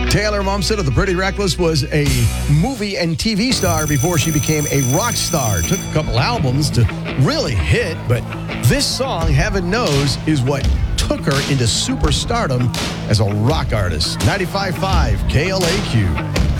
Taylor Momsen of The Pretty Reckless was a movie and TV star before she became a rock star. Took a couple albums to really hit, but this song, Heaven Knows, is what took her into superstardom as a rock artist. 95.5 KLAQ.